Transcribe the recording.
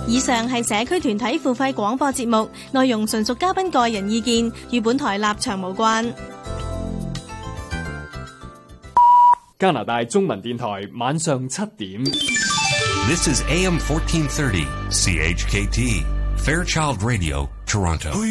以上係社區團體付費廣播節目，內容純屬嘉賓個人意見，與本台立場無關。 加拿大中文電台晚上7點。 This is AM 1430 CHKT Fairchild Radio Toronto.